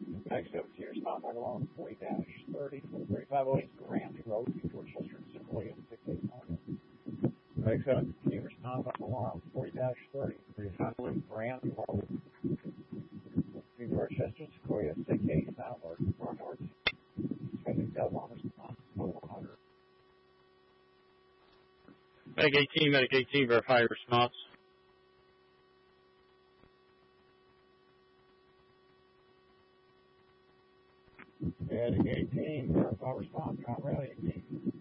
Next up to your stop back along 40-30, 3508 Ramsey Road, George Chester, Sequoia, 689. Next up to your stop back along 40-30, 3508 Ramsey Road, George Chester, Sequoia, 689, North, spending Delta on response, 100. Medic 18, verify your response. Medic 18, verify response, not ready.